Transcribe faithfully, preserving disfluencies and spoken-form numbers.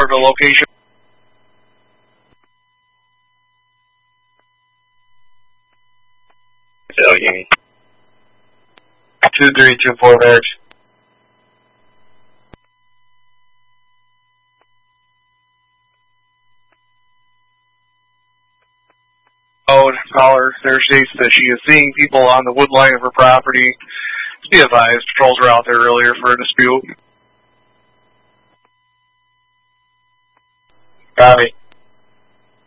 the location. two three two four Marriage. Oh, caller there states that she is seeing people on the wood line of her property. Be advised, patrols were out there earlier for a dispute. Copy.